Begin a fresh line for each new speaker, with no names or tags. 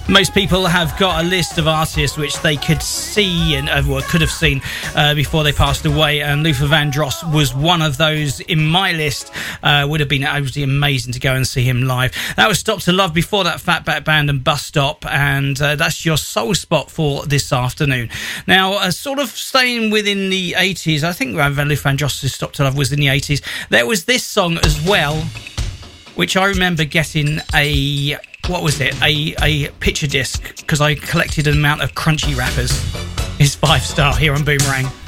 Most people have got a list of artists which they could see and could have seen before they passed away, and Luther Vandross was one of those in my list. Would have been absolutely amazing to go and see him live. That was Stop to Love, before that Fatback Band and Bus Stop, and that's your soul spot for this afternoon. Now, sort of staying within the 80s, I think Luther Vandross' Stop to Love was in the 80s. There was this song as well, which I remember getting a picture disc, because I collected an amount of crunchy wrappers. It's 5 Star here on Boomerang.